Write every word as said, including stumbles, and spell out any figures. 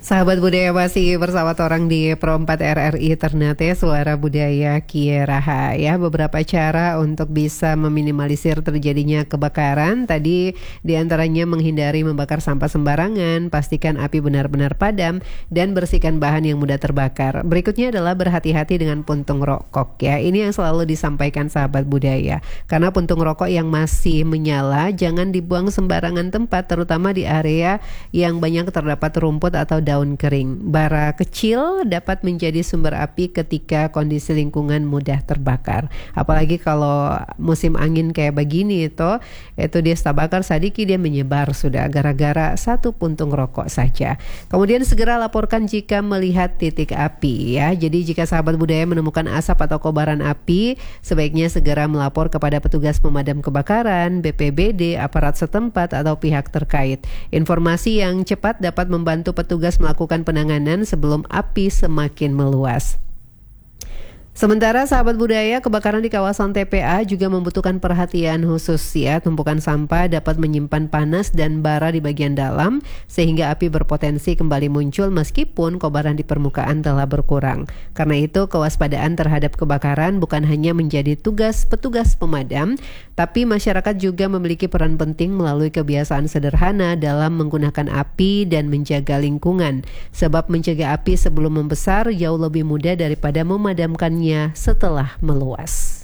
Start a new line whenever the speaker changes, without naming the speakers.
Sahabat budaya masih bersama orang di Pro empat R R I Ternate Suara Budaya Kieraha ya. Beberapa cara untuk bisa meminimalisir terjadinya kebakaran. Tadi diantaranya menghindari membakar sampah sembarangan, pastikan api benar-benar padam, dan bersihkan bahan yang mudah terbakar. Berikutnya adalah berhati-hati dengan puntung rokok ya. Ini yang selalu disampaikan sahabat budaya. Karena puntung rokok yang masih menyala jangan dibuang sembarangan tempat, terutama di area yang banyak terdapat rumput atau daun kering. Bara kecil dapat menjadi sumber api ketika kondisi lingkungan mudah terbakar. Apalagi kalau musim angin kayak begini itu, itu dia bakar sadiki dia menyebar sudah gara-gara satu puntung rokok saja. Kemudian segera laporkan jika melihat titik api ya. Jadi jika sahabat budaya menemukan asap atau kobaran api, sebaiknya segera melapor kepada petugas pemadam kebakaran, B P B D, aparat setempat atau pihak terkait. Informasi yang cepat dapat membantu petugas melakukan penanganan sebelum api semakin meluas. Sementara sahabat budaya, kebakaran di kawasan T P A juga membutuhkan perhatian khusus ya. Tumpukan sampah dapat menyimpan panas dan bara di bagian dalam sehingga api berpotensi kembali muncul meskipun kobaran di permukaan telah berkurang. Karena itu kewaspadaan terhadap kebakaran bukan hanya menjadi tugas petugas pemadam, tapi masyarakat juga memiliki peran penting melalui kebiasaan sederhana dalam menggunakan api dan menjaga lingkungan. Sebab mencegah api sebelum membesar jauh lebih mudah daripada memadamkan setelah meluas.